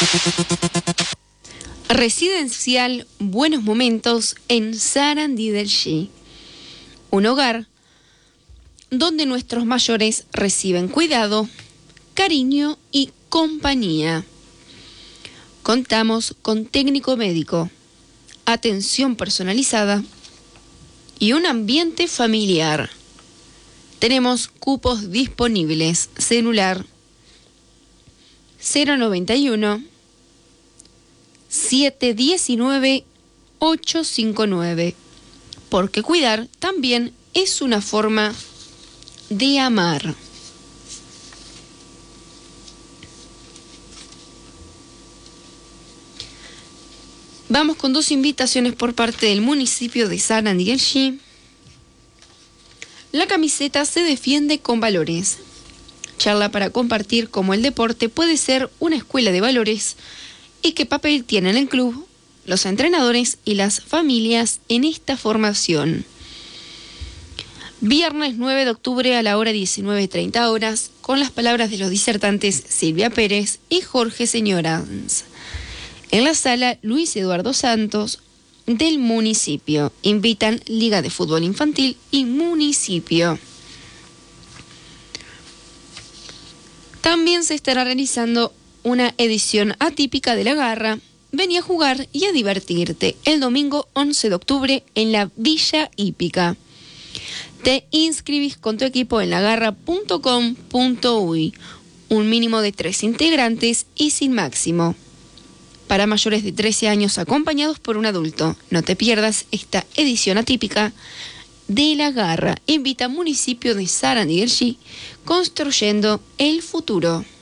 Residencial Buenos Momentos en Sarandí del Chi. Un hogar donde nuestros mayores reciben cuidado, cariño y compañía. Contamos con técnico médico, atención personalizada y un ambiente familiar. Tenemos cupos disponibles. Celular 091 719 859. Porque cuidar también es una forma de amar. Vamos con dos invitaciones por parte del municipio de Sarandí del Chi. La camiseta se defiende con valores. Charla para compartir cómo el deporte puede ser una escuela de valores y qué papel tienen el club, los entrenadores y las familias en esta formación. Viernes 9 de octubre a la hora 19:30 horas, con las palabras de los disertantes Silvia Pérez y Jorge Señoranz. En la sala Luis Eduardo Santos del municipio. Invitan Liga de Fútbol Infantil y municipio. También se estará realizando una edición atípica de La Garra. Vení a jugar y a divertirte el domingo 11 de octubre en la Villa Hípica. Te inscribís con tu equipo en lagarra.com.uy. Un mínimo de 3 integrantes y sin máximo. Para mayores de 13 años acompañados por un adulto. No te pierdas esta edición atípica de La Garra. Invita municipio de Sarandí del Chi, construyendo el futuro.